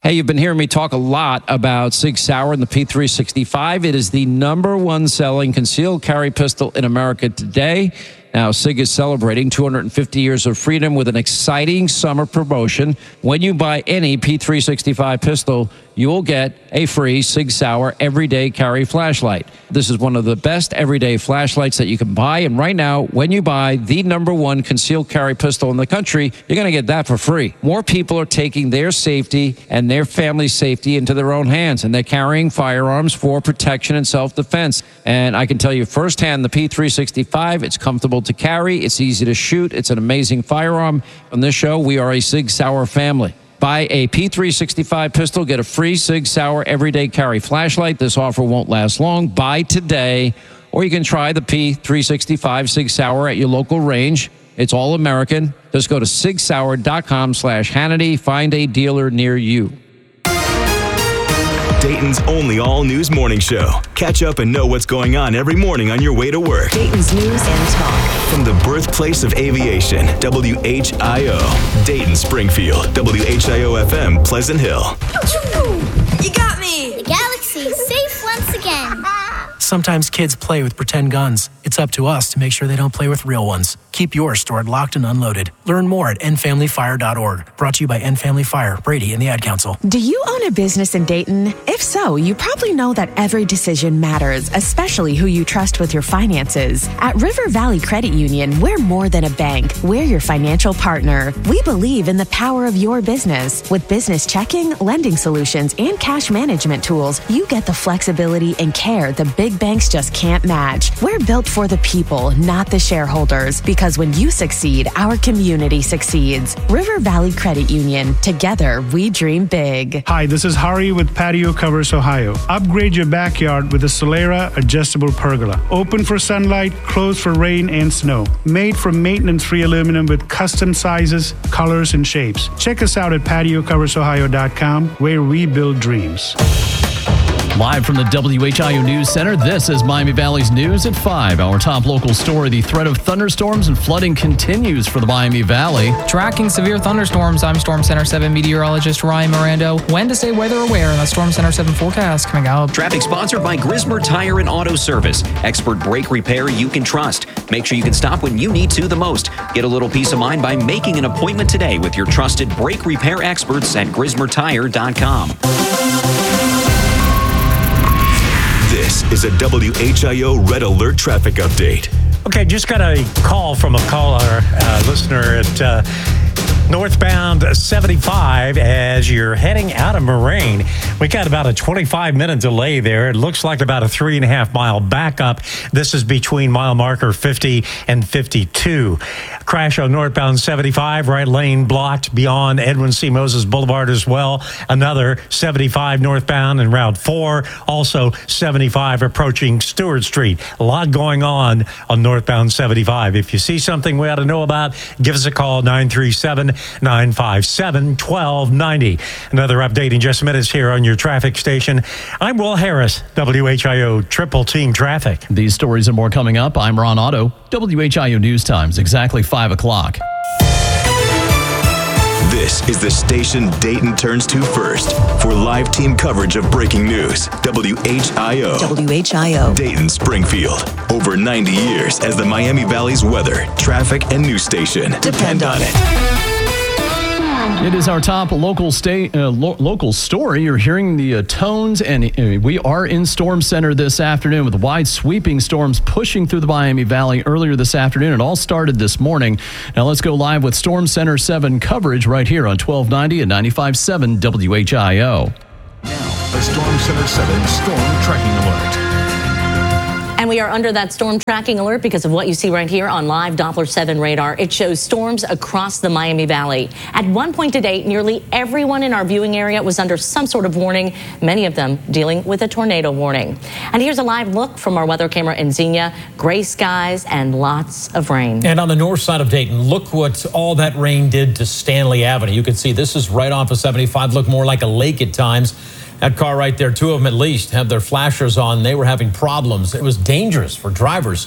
Hey, you've been hearing me talk a lot about Sig Sauer and the P365. It is the #1 selling concealed carry pistol in America today. Now, Sig is celebrating 250 years of freedom with an exciting summer promotion. When you buy any P365 pistol, you'll get a free Sig Sauer everyday carry flashlight. This is one of the best everyday flashlights that you can buy. And right now, when you buy the #1 concealed carry pistol in the country, you're going to get that for free. More people are taking their safety and their family's safety into their own hands, and they're carrying firearms for protection and self-defense. And I can tell you firsthand, the P365, it's comfortable to carry, it's easy to shoot, it's an amazing firearm. On this show, we are a Sig Sauer family. Buy a P365 pistol, get a free Sig Sauer everyday carry flashlight. This offer won't last long. Buy today, or you can try the P365 Sig Sauer at your local range. It's all American. Just go to sigsauer.com/Hannity. Find a dealer near you. Dayton's only all-news morning show. Catch up and know what's going on every morning on your way to work. Dayton's News and Talk. From the birthplace of aviation, WHIO. Dayton, Springfield, WHIO-FM, Pleasant Hill. You got me! The galaxy is safe once again. Sometimes kids play with pretend guns. It's up to us to make sure they don't play with real ones. Keep yours stored locked and unloaded. Learn more at endfamilyfire.org. Brought to you by End Family Fire, Brady, and the Ad Council. Do you own a business in Dayton? If so, you probably know that every decision matters, especially who you trust with your finances. At River Valley Credit Union, we're more than a bank. We're your financial partner. We believe in the power of your business. With business checking, lending solutions, and cash management tools, you get the flexibility and care the big banks just can't match. We're built for the people, not the shareholders, because when you succeed, our community succeeds. River Valley Credit Union. Together, we dream big. Hi, this is Hari with Patio Covers Ohio. Upgrade your backyard with a Solera adjustable pergola. Open for sunlight, closed for rain and snow. Made from maintenance-free aluminum with custom sizes, colors, and shapes. Check us out at patiocoversohio.com, where we build dreams. Live from the WHIO News Center, this is Miami Valley's News at 5. Our top local story, the threat of thunderstorms and flooding continues for the Miami Valley. Tracking severe thunderstorms, I'm Storm Center 7 meteorologist Ryan Mirando. When to stay weather aware in the Storm Center 7 forecast coming up. Traffic sponsored by Grismer Tire and Auto Service. Expert brake repair you can trust. Make sure you can stop when you need to the most. Get a little peace of mind by making an appointment today with your trusted brake repair experts at GrismerTire.com. This is a WHIO Red Alert traffic update. Okay, just got a call from a caller, listener at northbound 75 as you're heading out of Moraine. We got about a 25-minute delay there. It looks like about a 3.5-mile backup. This is between mile marker 50 and 52. Crash on northbound 75, right lane blocked beyond Edwin C. Moses Boulevard as well. Another 75 northbound and Route 4. Also 75 approaching Stewart Street. A lot going on northbound 75. If you see something we ought to know about, give us a call, 937-957-1290. Another update in just minutes here on your traffic station. I'm Will Harris, WHIO Triple Team Traffic. These stories and more coming up. I'm Ron Otto, WHIO News Times, exactly 5 o'clock. This is the station Dayton turns to first for live team coverage of breaking news. WHIO. WHIO. Dayton, Springfield. Over 90 years as the Miami Valley's weather, traffic, and news station. Depend on it. It is our top local story. You're hearing the tones, and we are in Storm Center this afternoon with wide sweeping storms pushing through the Miami Valley earlier this afternoon. It all started this morning. Now let's go live with Storm Center 7 coverage right here on 1290 and 95.7 WHIO. Now, a Storm Center 7 storm tracking alert. And we are under that storm tracking alert because of what you see right here on live Doppler 7 radar. It shows storms across the Miami Valley. At one point today, nearly everyone in our viewing area was under some sort of warning, many of them dealing with a tornado warning. And here's a live look from our weather camera in Xenia. Gray skies and lots of rain. And on the north side of Dayton, look what all that rain did to Stanley Avenue. You can see this is right off of 75, look more like a lake at times. That car right there, two of them at least, had their flashers on. They were having problems. It was dangerous for drivers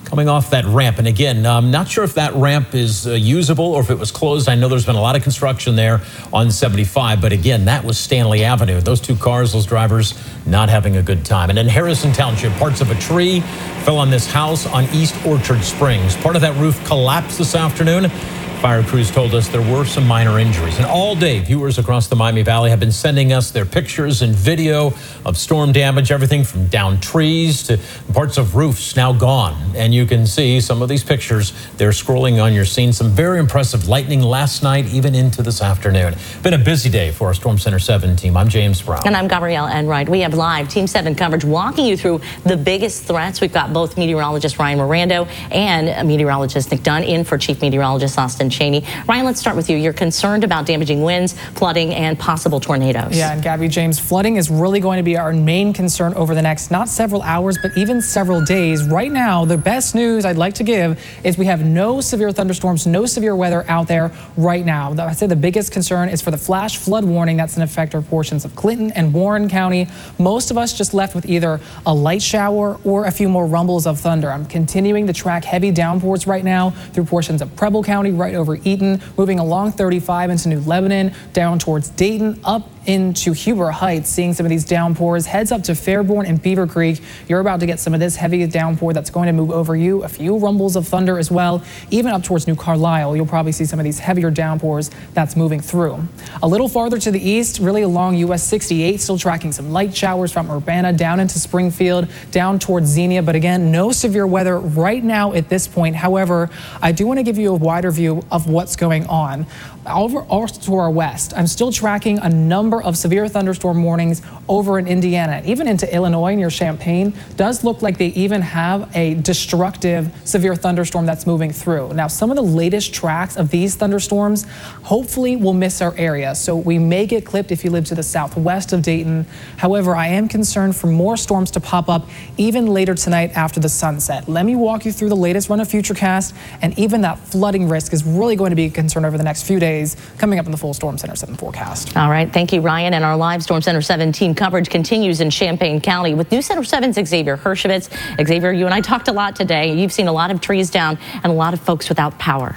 coming off that ramp. And again, I'm not sure if that ramp is usable or if it was closed. I know there's been a lot of construction there on 75, but again, that was Stanley Avenue. Those two cars, those drivers, not having a good time. And in Harrison Township, parts of a tree fell on this house on East Orchard Springs. Part of that roof collapsed this afternoon. Fire crews told us there were some minor injuries. And all day, viewers across the Miami Valley have been sending us their pictures and video of storm damage, everything from downed trees to parts of roofs now gone. And you can see some of these pictures. They're scrolling on your scene. Some very impressive lightning last night, even into this afternoon. Been a busy day for our Storm Center 7 team. I'm James Brown. And I'm Gabrielle Enright. We have live Team 7 coverage walking you through the biggest threats. We've got both meteorologist Ryan Mirando and meteorologist Nick Dunn in for Chief Meteorologist Austin Cheney. Ryan, let's start with you. You're concerned about damaging winds, flooding, and possible tornadoes. Yeah, and Gabby, James, flooding is really going to be our main concern over the next, not several hours, but even several days. Right now, the best news I'd like to give is we have no severe thunderstorms, no severe weather out there right now. I'd say the biggest concern is for the flash flood warning that's in effect over portions of Clinton and Warren County. Most of us just left with either a light shower or a few more rumbles of thunder. I'm continuing to track heavy downpours right now through portions of Preble County, right over Eaton, moving along 35 into New Lebanon, down towards Dayton, up into Huber Heights, seeing some of these downpours. Heads up to Fairborn and Beaver Creek. You're about to get some of this heavy downpour that's going to move over you. A few rumbles of thunder as well. Even up towards New Carlisle, you'll probably see some of these heavier downpours that's moving through. A little farther to the east, really along US 68, still tracking some light showers from Urbana down into Springfield, down towards Xenia. But again, no severe weather right now at this point. However, I do want to give you a wider view of what's going on. Over to our west, I'm still tracking a number of severe thunderstorm warnings over in Indiana, even into Illinois near Champaign. Does look like they even have a destructive severe thunderstorm that's moving through. Now, some of the latest tracks of these thunderstorms hopefully will miss our area, so we may get clipped if you live to the southwest of Dayton. However, I am concerned for more storms to pop up even later tonight after the sunset. Let me walk you through the latest run of Futurecast, and even that flooding risk is really going to be a concern over the next few days coming up in the full Storm Center 7 forecast. All right, thank you, Ryan. And our live Storm Center 7 team coverage continues in Champaign County with News Center 7's Xavier Hershevitz. Xavier, you and I talked a lot today. You've seen a lot of trees down and a lot of folks without power.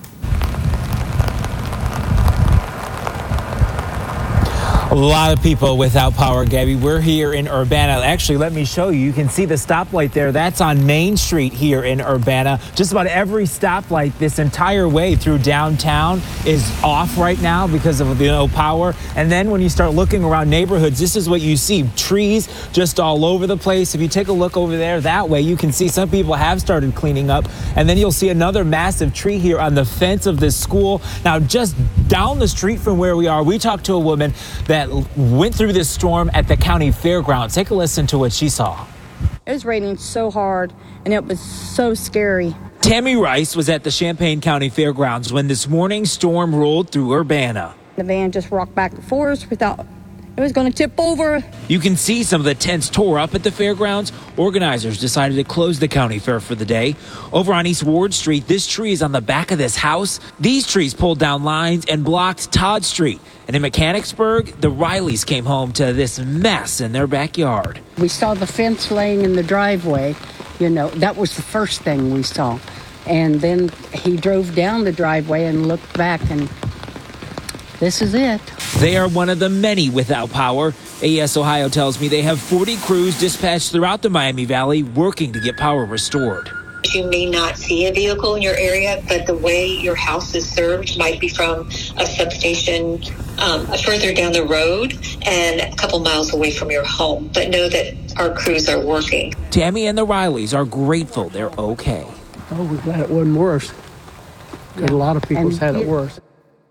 A lot of people without power, Gabby. We're here in Urbana. Actually, let me show you. You can see the stoplight there. That's on Main Street here in Urbana. Just about every stoplight this entire way through downtown is off right now because of the no power. And then when you start looking around neighborhoods, this is what you see. Trees just all over the place. If you take a look over there that way, you can see some people have started cleaning up. And then you'll see another massive tree here on the fence of this school. Now, just down the street from where we are, we talked to a woman that went through this storm at the county fairgrounds. Take a listen to what she saw. It was raining so hard and it was so scary. Tammy Rice was at the Champaign County Fairgrounds when this morning storm rolled through Urbana. The van just rocked back and forth. We thought it was going to tip over. You can see some of the tents tore up at the fairgrounds. Organizers decided to close the county fair for the day. Over on East Ward Street, this tree is on the back of this house. These trees pulled down lines and blocked Todd Street. And in Mechanicsburg, the Rileys came home to this mess in their backyard. We saw the fence laying in the driveway. You know, that was the first thing we saw. And then he drove down the driveway and looked back, and this is it. They are one of the many without power. AES Ohio tells me they have 40 crews dispatched throughout the Miami Valley working to get power restored. You may not see a vehicle in your area, but the way your house is served might be from a substation further down the road and a couple miles away from your home. But know that our crews are working. Tammy and the Rileys are grateful they're okay. Oh, we're glad it wasn't worse. A lot of people's had it worse.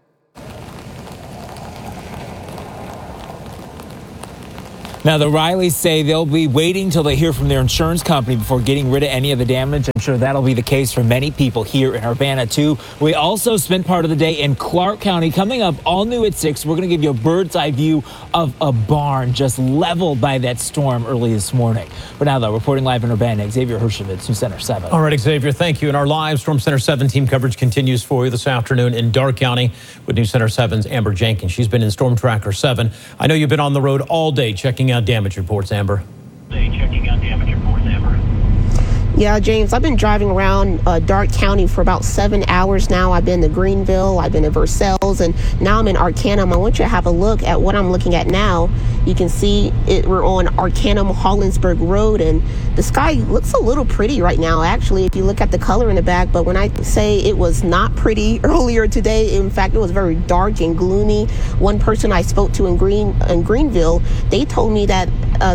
Now, the Rileys say they'll be waiting till they hear from their insurance company before getting rid of any of the damage. I'm sure that'll be the case for many people here in Urbana, too. We also spent part of the day in Clark County. Coming up all new at 6, we're going to give you a bird's eye view of a barn just leveled by that storm early this morning. But now, though, reporting live in Urbana, Xavier Hershevitz, News Center 7. All right, Xavier, thank you. And our live Storm Center 7 team coverage continues for you this afternoon in Darke County with News Center 7's Amber Jenkins. She's been in Storm Tracker 7. I know you've been on the road all day checking out damage reports, Amber. Yeah, James, I've been driving around Darke County for about 7 hours now. I've been to Greenville, I've been to Versailles, and now I'm in Arcanum. I want you to have a look at what I'm looking at now. You can see we're on Arcanum Hollinsburg Road, and the sky looks a little pretty right now, actually, if you look at the color in the back. But when I say it was not pretty earlier today, in fact, it was very dark and gloomy. One person I spoke to in Greenville, they told me that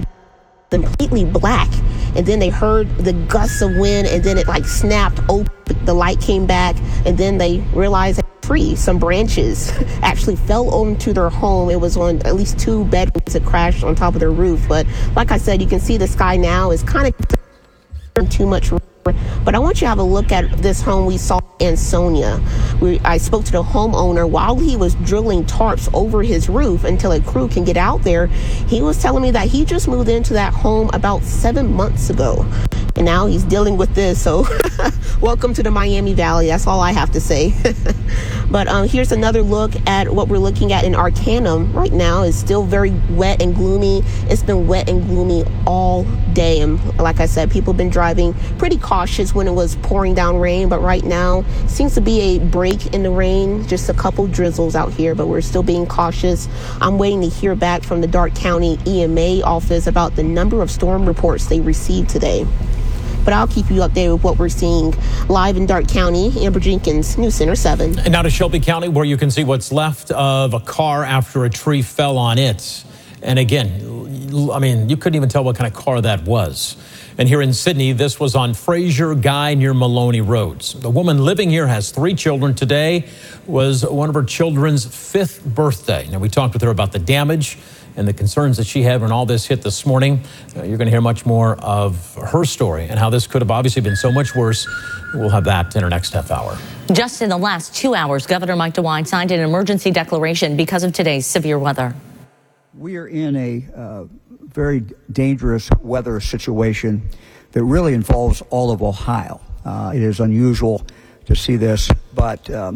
completely black, and then they heard the gusts of wind, and then it like snapped open, the light came back, and then they realized that some branches actually fell onto their home. It was on at least 2 bedrooms that crashed on top of their roof. But like I said, you can see the sky now is kind of too much. But I want you to have a look at this home we saw in Ansonia. I spoke to the homeowner while he was drilling tarps over his roof until a crew can get out there. He was telling me that he just moved into that home about 7 months ago, and now he's dealing with this. So welcome to the Miami Valley. That's all I have to say. But here's another look at what we're looking at in Arcanum right now. It's still very wet and gloomy. It's been wet and gloomy all day. And like I said, people have been driving pretty cautious when it was pouring down rain. But right now, seems to be a break in the rain. Just a couple drizzles out here, but we're still being cautious. I'm waiting to hear back from the Darke County EMA office about the number of storm reports they received today. But I'll keep you updated with what we're seeing live in Darke County. Amber Jenkins, News Center 7. And now to Shelby County, where you can see what's left of a car after a tree fell on it. And again, I mean, you couldn't even tell what kind of car that was. And here in Sydney, this was on Fraser Guy near Maloney Roads. The woman living here has 3 children. Today was one of her children's 5th birthday. Now, we talked with her about the damage and the concerns that she had when all this hit this morning. You're going to hear much more of her story and how this could have obviously been so much worse. We'll have that in our next half hour. Just in the last 2 hours, Governor Mike DeWine signed an emergency declaration because of today's severe weather. We are in a very dangerous weather situation that really involves all of Ohio. It is unusual to see this, but the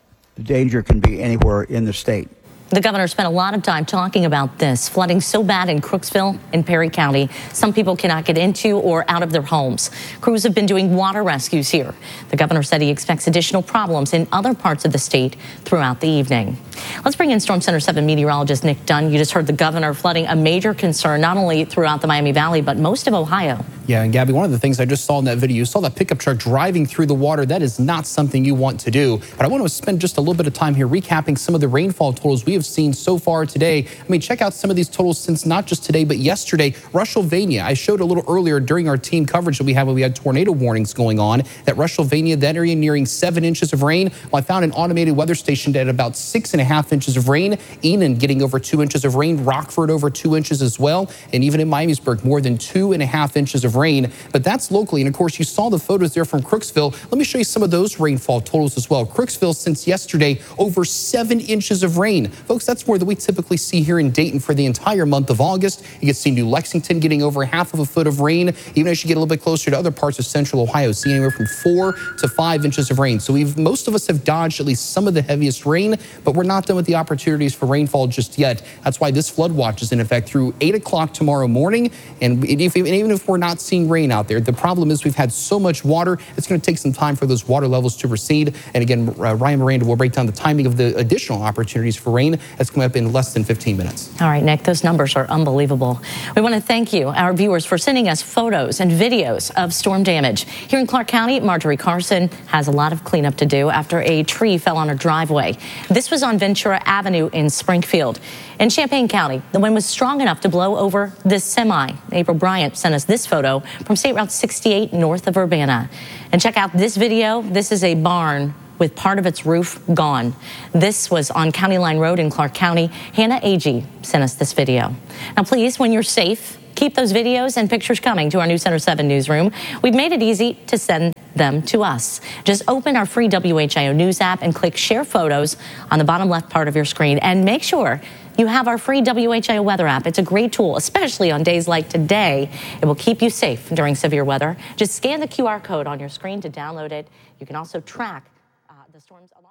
danger can be anywhere in the state. The governor spent a lot of time talking about this. Flooding so bad in Crooksville and Perry County, some people cannot get into or out of their homes. Crews have been doing water rescues here. The governor said he expects additional problems in other parts of the state throughout the evening. Let's bring in Storm Center 7 meteorologist Nick Dunn. You just heard the governor flooding, a major concern not only throughout the Miami Valley, but most of Ohio. Yeah, and Gabby, one of the things I just saw in that video, you saw that pickup truck driving through the water. That is not something you want to do. But I want to spend just a little bit of time here recapping some of the rainfall totals we have seen so far today. I mean, check out some of these totals since not just today, but yesterday. Rushville, I showed a little earlier during our team coverage that we had when we had tornado warnings going on, that Rushville, that area nearing 7 inches of rain. Well, I found an automated weather station at about 6.5 inches of rain. Enon getting over 2 inches of rain. Rockford over 2 inches as well. And even in Miamisburg, more than 2.5 inches of rain. But that's locally. And of course, you saw the photos there from Crooksville. Let me show you some of those rainfall totals as well. Crooksville, since yesterday, over 7 inches of rain. Folks, that's more than we typically see here in Dayton for the entire month of August. You can see New Lexington getting over 1/2 foot of rain. Even as you get a little bit closer to other parts of central Ohio, see anywhere from 4 to 5 inches of rain. So most of us have dodged at least some of the heaviest rain, but we're not done with the opportunities for rainfall just yet. That's why this flood watch is in effect through 8 o'clock tomorrow morning. And even if we're not seeing rain out there, the problem is we've had so much water, it's going to take some time for those water levels to recede. And again, Ryan Miranda will break down the timing of the additional opportunities for rain that's coming up in less than 15 minutes. All right, Nick, those numbers are unbelievable. We want to thank you, our viewers, for sending us photos and videos of storm damage. Here in Clark County, Marjorie Carson has a lot of cleanup to do after a tree fell on her driveway. This was on Ventura Avenue in Springfield. In Champaign County, the wind was strong enough to blow over this semi. April Bryant sent us this photo from State Route 68 north of Urbana. And check out this video. This is a barn with part of its roof gone. This was on County Line Road in Clark County. Hannah Agee sent us this video. Now, please, when you're safe, keep those videos and pictures coming to our News Center 7 newsroom. We've made it easy to send them to us. Just open our free WHIO News app and click Share Photos on the bottom left part of your screen. And make sure you have our free WHIO weather app. It's a great tool, especially on days like today. It will keep you safe during severe weather. Just scan the QR code on your screen to download it. You can also track the storms along with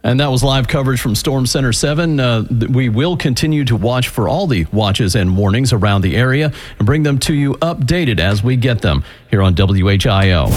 And that was live coverage from Storm Center 7. We will continue to watch for all the watches and warnings around the area and bring them to you updated as we get them here on WHIO.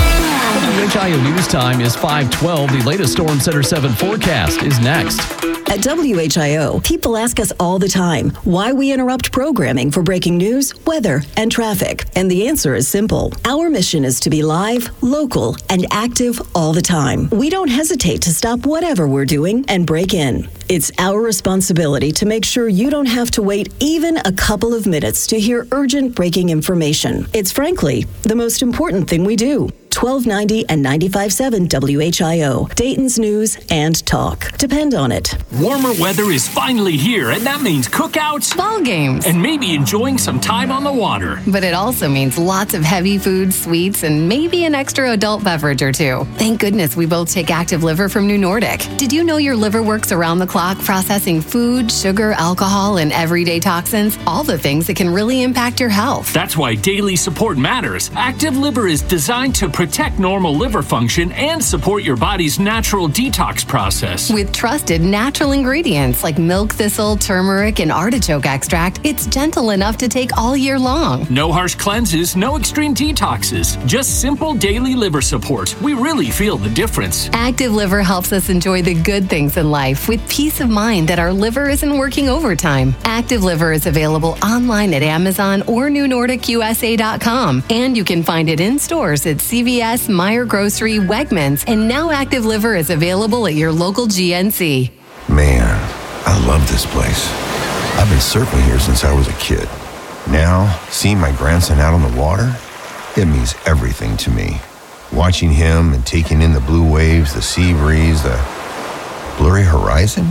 WHIO News Time is 5:12. The latest Storm Center 7 forecast is next. At WHIO, people ask us all the time why we interrupt programming for breaking news, weather, and traffic. And the answer is simple. Our mission is to be live, local, and active all the time. We don't hesitate to stop whatever we're doing and break in. It's our responsibility to make sure you don't have to wait even a couple of minutes to hear urgent breaking information. It's frankly the most important thing we do. 1290 and 95.7 WHIO, Dayton's news and talk. Depend on it. Warmer weather is finally here, and that means cookouts, ball games, and maybe enjoying some time on the water. But it also means lots of heavy foods, sweets, and maybe an extra adult beverage or two. Thank goodness we both take Active Liver from New Nordic. Did you know your liver works around the clock processing food, sugar, alcohol, and everyday toxins? All the things that can really impact your health. That's why daily support matters. Active Liver is designed to protect normal liver function and support your body's natural detox process. With trusted natural ingredients like milk thistle, turmeric, and artichoke extract, it's gentle enough to take all year long. No harsh cleanses, no extreme detoxes, just simple daily liver support. We really feel the difference. Active Liver helps us enjoy the good things in life with peace of mind that our liver isn't working overtime. Active Liver is available online at Amazon or NewNordicUSA.com, and you can find it in stores at CVS, Meijer Grocery, Wegmans, and now Active Liver is available at your local GNC. Man, I love this place. I've been surfing here since I was a kid. Now, seeing my grandson out on the water, it means everything to me. Watching him and taking in the blue waves, the sea breeze, the blurry horizon.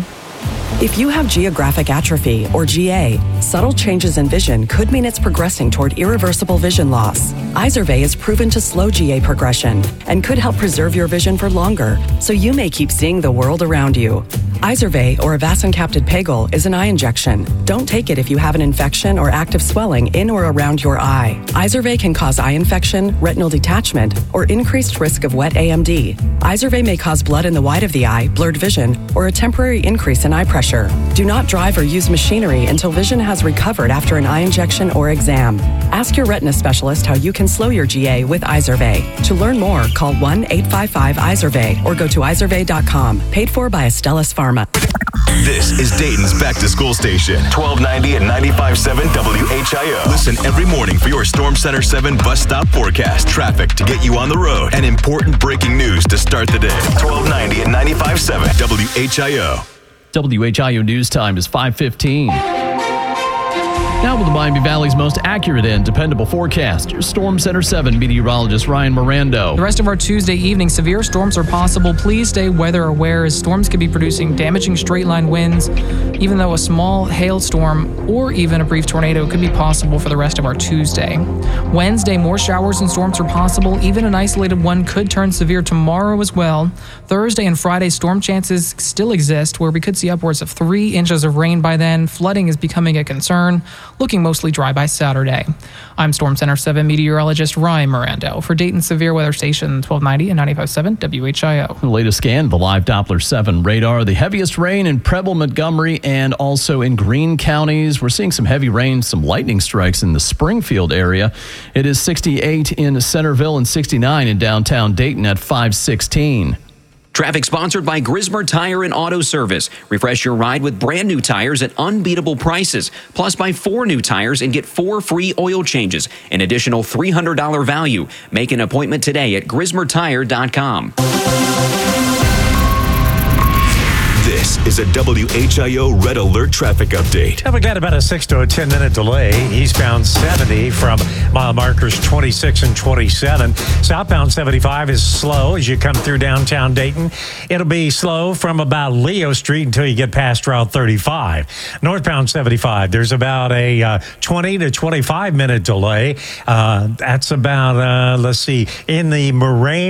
If you have geographic atrophy, or GA, subtle changes in vision could mean it's progressing toward irreversible vision loss. Izervay is proven to slow GA progression and could help preserve your vision for longer, so you may keep seeing the world around you. Izervay, or avacincaptad pegol, is an eye injection. Don't take it if you have an infection or active swelling in or around your eye. Izervay can cause eye infection, retinal detachment, or increased risk of wet AMD. Izervay may cause blood in the white of the eye, blurred vision, or a temporary increase in eye pressure. Do not drive or use machinery until vision has recovered after an eye injection or exam. Ask your retina specialist how you can slow your GA with Izervay. To learn more, call 1-855-IZERVAY or go to izervay.com. Paid for by Astellas Pharma. This is Dayton's Back to School Station, 1290 and 95.7 WHIO. Listen every morning for your Storm Center 7 bus stop forecast, traffic to get you on the road, and important breaking news to start the day. 1290 and 95.7 WHIO. WHIO News Time is 5:15. Now with the Miami Valley's most accurate and dependable forecast, your Storm Center 7 meteorologist Ryan Mirando. The rest of our Tuesday evening, severe storms are possible. Please stay weather aware as storms could be producing damaging straight-line winds, even though a small hailstorm or even a brief tornado could be possible for the rest of our Tuesday. Wednesday, more showers and storms are possible. Even an isolated one could turn severe tomorrow as well. Thursday and Friday, storm chances still exist, where we could see upwards of 3 inches of rain by then. Flooding is becoming a concern. Looking mostly dry by Saturday. I'm Storm Center 7 meteorologist Ryan Mirando for Dayton Severe Weather Station 1290 and 95.7 WHIO. The latest scan, the live Doppler 7 radar. The heaviest rain in Preble, Montgomery, and also in Greene counties. We're seeing some heavy rain, some lightning strikes in the Springfield area. It is 68 in Centerville and 69 in downtown Dayton at 516. Traffic sponsored by Grismer Tire and Auto Service. Refresh your ride with brand new tires at unbeatable prices. Plus, buy 4 new tires and get 4 free oil changes. An additional $300 value. Make an appointment today at GrismerTire.com. This is a WHIO Red Alert traffic update. Now we got about a 6 to a 10 minute delay. Eastbound 70 from mile markers 26 and 27. Southbound 75 is slow as you come through downtown Dayton. It'll be slow from about Leo Street until you get past Route 35. Northbound 75, there's about a 20 to 25 minute delay. That's about, in the Moraine